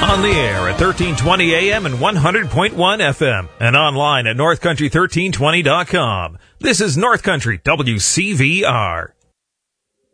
On the air at 1320 AM and 100.1 FM and online at northcountry1320.com. This is North Country WCVR.